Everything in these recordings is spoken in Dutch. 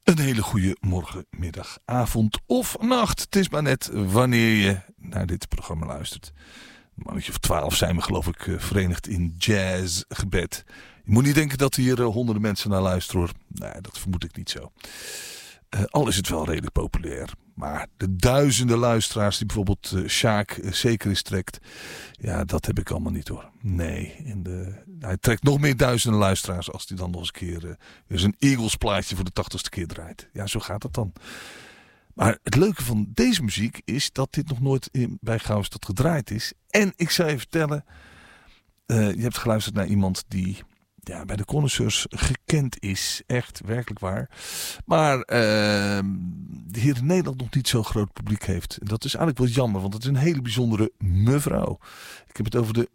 Een hele goede morgen, middag, avond of nacht. Het is maar net wanneer je naar dit programma luistert. Een mannetje of 12 zijn we geloof ik verenigd in jazzgebed. Je moet niet denken dat hier honderden mensen naar luisteren hoor. Nee, dat vermoed ik niet zo. Al is het wel redelijk populair. Maar de duizenden luisteraars die bijvoorbeeld Sjaak zeker eens trekt. Ja, dat heb ik allemaal niet hoor. Nee, hij trekt nog meer duizenden luisteraars als hij dan nog eens een keer weer zijn Eagles plaatje voor de 80ste keer draait. Ja, zo gaat het dan. Maar het leuke van deze muziek is dat dit nog nooit bij Gauwstad gedraaid is. En ik zou je vertellen, je hebt geluisterd naar iemand die bij de connoisseurs gekend is. Echt, werkelijk waar. Maar hier in Nederland nog niet zo'n groot publiek heeft. En dat is eigenlijk wel jammer, want het is een hele bijzondere mevrouw. Ik heb het over de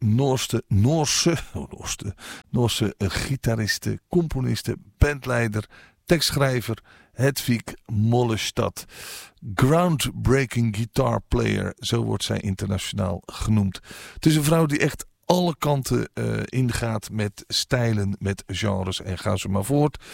Noorse gitariste, componiste, bandleider, tekstschrijver Hedvig Mollestad. Groundbreaking guitar player, zo wordt zij internationaal genoemd. Het is een vrouw die echt alle kanten ingaat met stijlen, met genres en ga zo maar voort.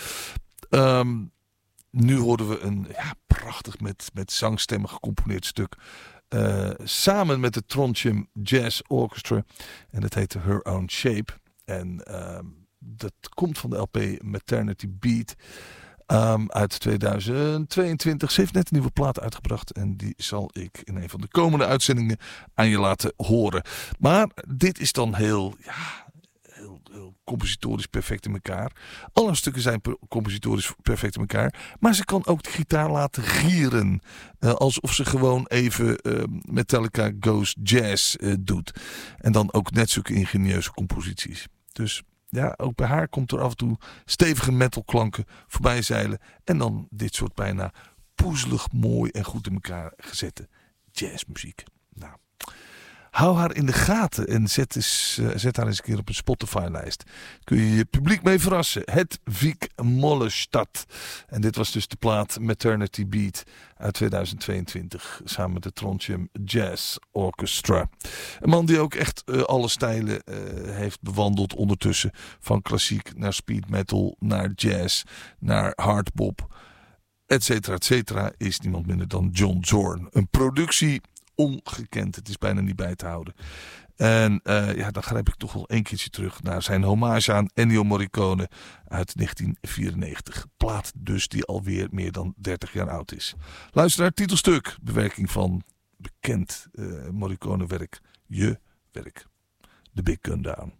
Nu hoorden we een prachtig met zangstemmen gecomponeerd stuk. Samen met de Trondheim Jazz Orchestra. En dat heette Her Own Shape. En dat komt van de LP Maternity Beat. Uit 2022. Ze heeft net een nieuwe plaat uitgebracht. En die zal ik in een van de komende uitzendingen aan je laten horen. Maar dit is dan heel compositorisch perfect in elkaar. Alle stukken zijn compositorisch perfect in elkaar. Maar ze kan ook de gitaar laten gieren. Alsof ze gewoon even Metallica Goes Jazz doet. En dan ook net zulke ingenieuze composities. Dus ja, ook bij haar komt er af en toe stevige metalklanken voorbij zeilen. En dan dit soort bijna poezelig, mooi en goed in elkaar gezette jazzmuziek. Nou, hou haar in de gaten en zet haar eens een keer op een Spotify-lijst. Kun je je publiek mee verrassen. Hedvig Mollestad. En dit was dus de plaat Maternity Beat uit 2022. Samen met de Trondheim Jazz Orchestra. Een man die ook echt alle stijlen heeft bewandeld ondertussen. Van klassiek naar speed metal, naar jazz, naar hardbop, etcetera, etcetera. Is niemand minder dan John Zorn. Een productie ongekend. Het is bijna niet bij te houden. En dan grijp ik toch wel een keertje terug naar zijn hommage aan Ennio Morricone uit 1994. Plaat dus die alweer meer dan 30 jaar oud is. Luister naar het titelstuk. Bewerking van bekend Morricone werk. Je werk. The Big Gun Down.